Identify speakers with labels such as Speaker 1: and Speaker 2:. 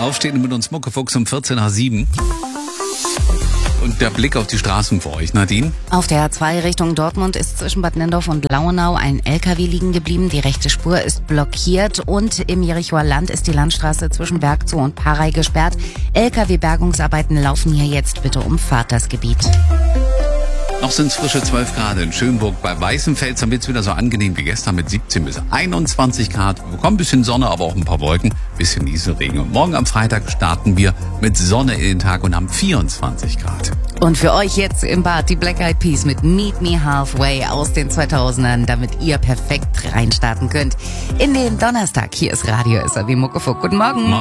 Speaker 1: Aufstehen mit uns Muckefuchs um 14:07. Und der Blick auf die Straßen für euch, Nadine?
Speaker 2: Auf der A2 Richtung Dortmund ist zwischen Bad Nennendorf und Lauenau ein LKW liegen geblieben. Die rechte Spur ist blockiert und im Jerichoer Land ist die Landstraße zwischen Bergzoo und Parey gesperrt. LKW-Bergungsarbeiten laufen hier jetzt. Bitte umfahrt das Gebiet.
Speaker 1: Noch sind es frische 12 Grad in Schönburg. Bei Weißenfels wird es wieder so angenehm wie gestern mit 17 bis 21 Grad. Wir bekommen ein bisschen Sonne, aber auch ein paar Wolken, bisschen Nieselregen. Und morgen am Freitag starten wir mit Sonne in den Tag und haben 24 Grad.
Speaker 2: Und für euch jetzt im Bad die Black Eyed Peas mit Meet Me Halfway aus den 2000ern, damit ihr perfekt reinstarten könnt in den Donnerstag. Hier ist Radio SAW Muckefuck. Guten Morgen.